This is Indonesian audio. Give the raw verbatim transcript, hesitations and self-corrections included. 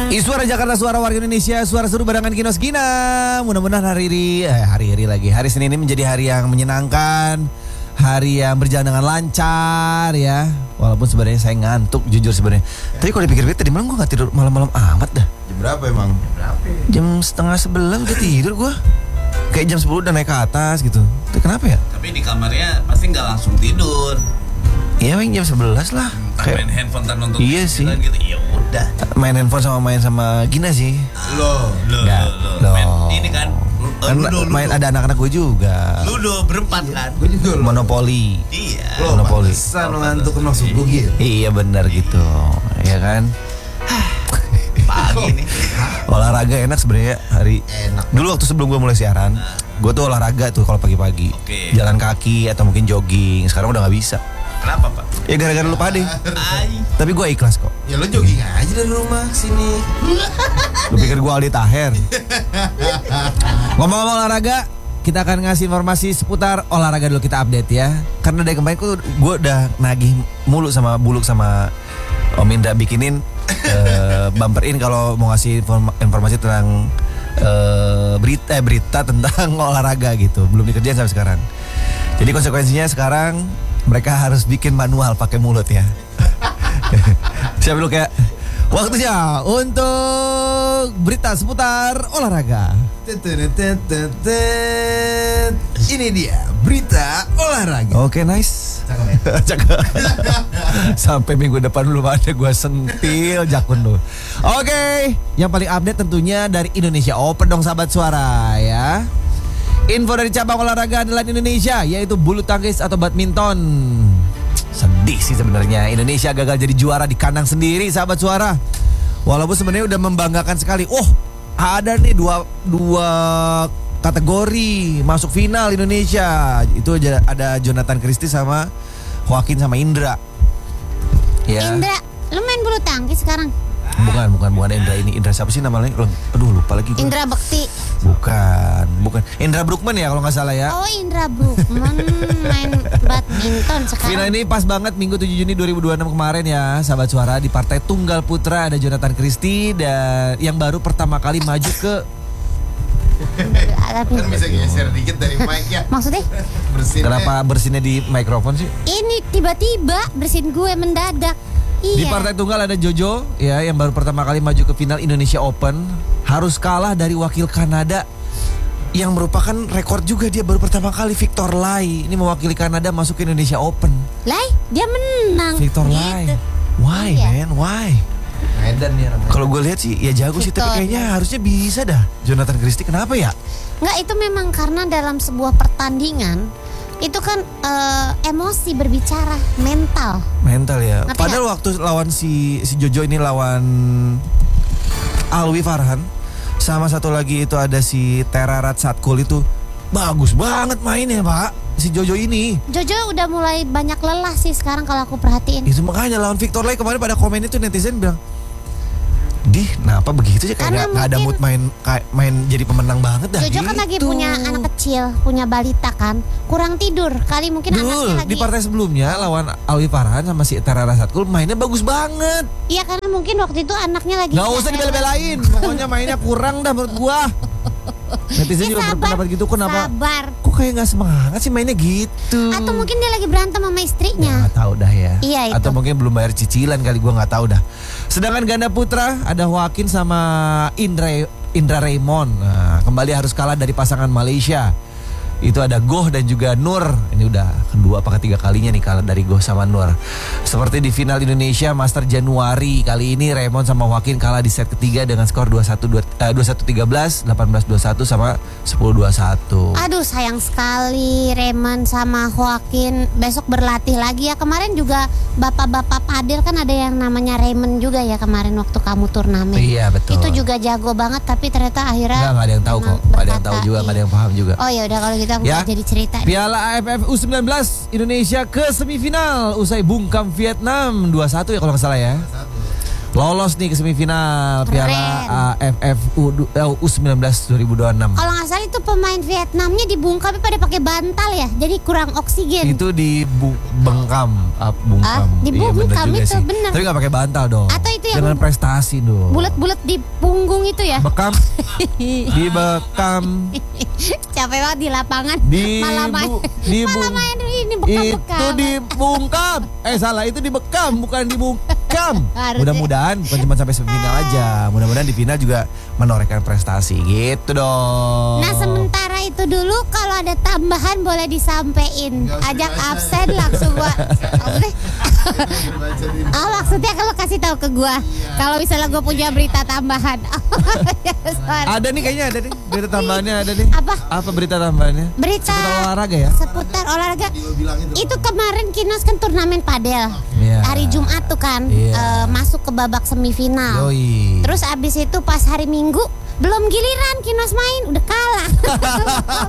Suara Jakarta, suara warga Indonesia, suara seru barengan Kinos Gina. Mudah-mudahan hari ini, eh, hari-hari lagi, hari Senin ini menjadi hari yang menyenangkan, hari yang berjalan dengan lancar ya. Walaupun sebenarnya saya ngantuk jujur sebenarnya. Ya. Tapi kalau dipikir-pikir tadi malam gue nggak tidur malam-malam amat dah. Jam berapa emang? Jam berapa? Jam setengah sebelas udah tidur gue. Kayak jam sepuluh udah naik ke atas gitu. Itu kenapa ya? Tapi di kamarnya pasti nggak langsung tidur. Iya, main jam sebelas lah. Kayak main handphone tan nonton iya sih. Gitu. Ya udah. Main handphone sama main sama Gina sih. Lo, lo, lo, main ini kan. Kan ludo, main ludo. ada anak-anak gue juga. Ludo berempat iya, kan. Gue juga. Monopoli. Iya. Lo Monopoli. Pantesan lo ngantuk kena subuh gitu. Iya benar gitu. Iya kan. Pagi nih. Olahraga enak sebenarnya hari. Enak. Dulu waktu sebelum gue mulai siaran, gue tuh olahraga tuh kalau pagi-pagi. Oke. Jalan kaki atau mungkin jogging. Sekarang udah nggak bisa. Kenapa Pak? Ya gara-gara lu pade. Ay. Tapi gue ikhlas kok. Ya lo jogging aja dari rumah ke sini. Lu pikir gue Aldi Taher? Ngomong-ngomong olahraga, kita akan ngasih informasi seputar olahraga dulu, kita update ya. Karena dari kemarin gue udah nagih mulu sama Buluk sama Om Indra bikinin uh, bumperin kalau mau ngasih informa- informasi tentang uh, berita eh, berita tentang olahraga gitu. Belum dikerjain sampai sekarang. Jadi konsekuensinya sekarang mereka harus bikin manual pakai mulut ya. Siapa lu kayak waktunya untuk berita seputar olahraga. Ini dia berita olahraga. Oke, nice. Cakep. Sampai minggu depan belum ada gue sentil jakun lu. Oke, yang paling update tentunya dari Indonesia Open dong sahabat suara ya. Info dari cabang olahraga andalan Indonesia yaitu bulu tangkis atau badminton. Sedih sih sebenarnya Indonesia gagal jadi juara di kandang sendiri sahabat suara. Walaupun sebenarnya udah membanggakan sekali. Oh, ada nih dua dua kategori masuk final Indonesia. Itu ada Jonathan Christie sama Joaquin sama Indra. Ya. Indra, lu main bulu tangkis sekarang? Bukan, bukan, bukan Indra ini. Indra siapa sih namanya? Aduh, lupa lagi gue. Indra Bekti. Bukan, bukan. Indra Brookman ya kalau nggak salah ya. Oh, Indra Brookman main badminton sekarang. Final ini pas banget Minggu tujuh Juni dua ribu dua puluh enam kemarin ya, sahabat suara. Di partai tunggal putra ada Jonathan Christie dan yang baru pertama kali maju ke. Kan bisa geser dikit dari mic ya. Maksudnya? Bersinnya. Kenapa bersinnya di mikrofon sih? Ini tiba-tiba bersin gue mendadak. Iya. Di partai tunggal ada Jojo ya yang baru pertama kali maju ke final Indonesia Open, harus kalah dari wakil Kanada yang merupakan rekor juga, dia baru pertama kali, Victor Lai. Ini mewakili Kanada masuk ke Indonesia Open. Lai, dia menang. Victor gitu. Lai. Why Iya. man? Why? Medan nih orang. Kalau gue lihat sih ya jago sih, tapi Victor. kayaknya harusnya bisa dah Jonathan Christie. Kenapa ya? Nggak, itu memang karena dalam sebuah pertandingan itu kan eh, emosi berbicara, mental. Mental ya. Ngerti Padahal waktu lawan si si Jojo ini lawan Alwi Farhan, sama satu lagi itu ada si Terarat Satkul, itu bagus banget mainnya Pak. Si Jojo ini. Jojo udah mulai banyak lelah sih sekarang kalau aku perhatiin. Itu makanya lawan Victor Lai kemarin pada komen itu netizen bilang, Dih, kenapa begitu sih, kayak Karena gak, gak ada mood main kayak main jadi pemenang banget dah. Jojo kan gitu. lagi punya anak kecil, punya balita kan, kurang tidur kali mungkin Dul, anaknya lagi. di partai sebelumnya lawan Alwi Farhan sama si Terarat Satkul mainnya bagus banget. Iya, karena mungkin waktu itu anaknya lagi. Gak usah dibela-belain, pokoknya mainnya kurang dah menurut gua. Netizen Ya, juga sabar, berpendapat gitu, kenapa? Sabar. Kok kayak gak semangat sih mainnya gitu? Atau mungkin dia lagi berantem sama Ya, istrinya. gak tahu dah ya. Iya, itu. Atau mungkin belum bayar cicilan kali, gua nggak tahu dah. Sedangkan ganda putra ada Joaquin sama Indra Indra Raymond. Nah, kembali harus kalah dari pasangan Malaysia. Itu ada Goh dan juga Nur. Ini udah kedua apa ketiga kalinya nih kalah dari Goh sama Nur. Seperti di final Indonesia Master Januari, kali ini Raymond sama Joaquin kalah di set ketiga dengan skor dua puluh satu tiga belas, delapan belas dua puluh satu sama sepuluh dua puluh satu. Aduh, sayang sekali Raymond sama Joaquin besok berlatih lagi ya. Kemarin juga bapak-bapak padel kan ada yang namanya Raymond juga ya kemarin waktu kamu turnamen. Iya betul. Itu juga jago banget, tapi ternyata akhirnya Nggak, nggak ada yang tahu kok. Nggak ada yang tahu juga, nggak ada yang paham juga. Oh ya udah, kalau gitu aku Ya. nggak jadi cerita. Piala A F F U sembilan belas Indonesia ke semifinal usai bungkam Vietnam dua satu ya kalau nggak salah ya. lolos nih ke semifinal Keren. Piala A F F U, U sembilan belas dua ribu dua puluh enam. Kalau nggak salah itu pemain Vietnamnya dibungkam pada pakai bantal ya, jadi kurang oksigen. Itu di bu- bengkam, ah, bungkam. Ah, di Iya, bener bungkam juga itu, sih. bener. Tapi nggak pakai bantal dong. Atau itu yang dengan prestasi dong. Bulat-bulat di punggung itu ya. Bekam, dibekam, Capek banget di lapangan. di malah main, bu- di bu- malah main ini itu bekam-bekam. dibungkam. Eh salah, itu dibekam bukan dibungkam. Harusnya. Mudah-mudahan bukan cuma sampai semifinal aja. Mudah-mudahan di final juga menorehkan prestasi gitu dong. Nah sementara itu dulu kalau ada tambahan boleh disampein. Nggak usah Ajak dibaca. absen langsung gua. Maksudnya, Baca di- oh, maksudnya kalau kasih tahu ke gua. Kalau misalnya gua punya berita tambahan. Sorry. Ada nih kayaknya ada nih berita tambahannya ada nih. Apa? Apa berita tambahannya? Berita Seputar olahraga ya? seputar olahraga. Lo bilang itu. Itu kemarin Kinos kan turnamen padel. Iya. Hari Jumat tuh kan Iya. eh, masuk ke babak semifinal. Yoi. Terus abis itu pas hari Minggu belum giliran Kinos main udah kalah.